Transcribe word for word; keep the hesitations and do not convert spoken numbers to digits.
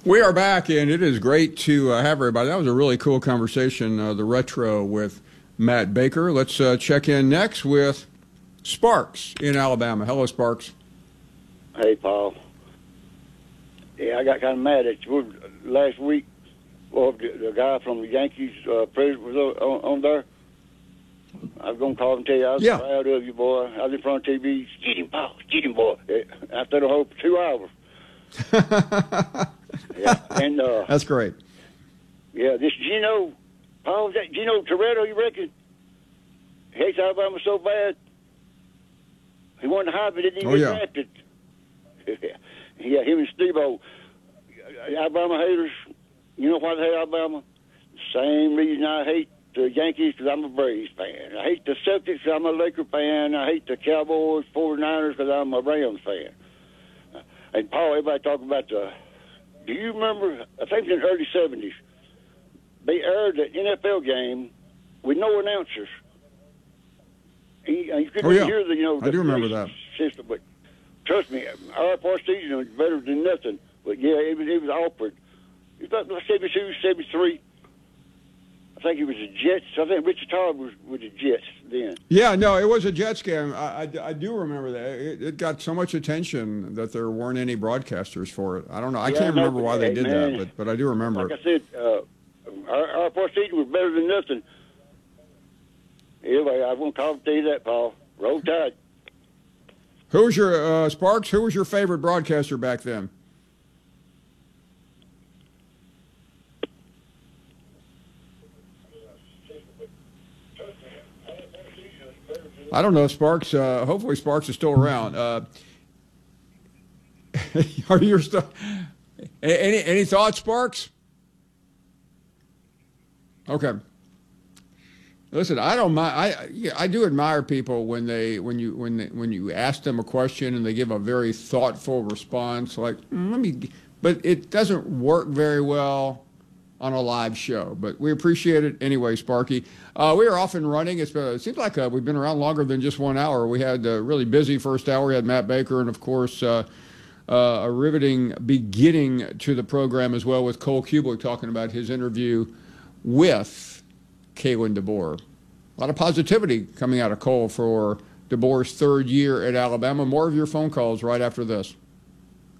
We are back, and it is great to uh, have everybody. That was a really cool conversation, uh, the retro with Matt Baker. Let's uh, check in next with Sparks in Alabama. Hello, Sparks. Hey, Paul. Yeah, I got kind of mad at you last week. Well, the, the guy from the Yankees, uh, president, was on, on there. I was going to call him and tell you I was yeah. proud of you, boy. I was in front of T V. Get him, Paul. Get him, boy. I stayed on hold for two hours. yeah, and uh, that's great. Yeah, this Gino, Paul, that Gino Toretto, you reckon? Hates Alabama so bad. He won the Heisman, didn't even oh, yeah. get drafted. yeah, him and Steve-O. Alabama haters, you know why they hate Alabama? The same reason I hate the Yankees, because I'm a Braves fan. I hate the Celtics because I'm a Laker fan. I hate the Cowboys, forty-niners because I'm a Rams fan. And, Paul, everybody talking about the... Do you remember, I think in the early seventies, they aired an N F L game with no announcers. He, you couldn't oh, yeah. hear the, you know, the I do remember that. System, but trust me, our first season was better than nothing. But, yeah, it was, it was awkward. It was about seventy-two, seventy-three. I think it was the Jets. I think Richard Todd was with the Jets then. Yeah, no, it was a Jets game. I, I, I do remember that. It, it got so much attention that there weren't any broadcasters for it. I don't know. I yeah, can't no, remember why hey, they did man, that, but, but I do remember like it. Like I said, uh, our, our first season was better than nothing. Anyway, I won't call to tell you that, Paul. Roll Tide. Who was your, uh, Sparks, who was your favorite broadcaster back then? I don't know, Sparks. Uh, hopefully, Sparks is still around. Uh, are you still? Any any thoughts, Sparks? Okay. Listen, I don't mind. I yeah, I do admire people when they when you when they, when you ask them a question and they give a very thoughtful response. Like, mm, let me. But it doesn't work very well on a live show, but we appreciate it anyway, Sparky. Uh, we are off and running. It's, uh, it seems like uh, we've been around longer than just one hour. We had a really busy first hour. We had Matt Baker and, of course, uh, uh, a riveting beginning to the program as well with Cole Cubelic talking about his interview with Kalen DeBoer. A lot of positivity coming out of Cole for DeBoer's third year at Alabama. More of your phone calls right after this.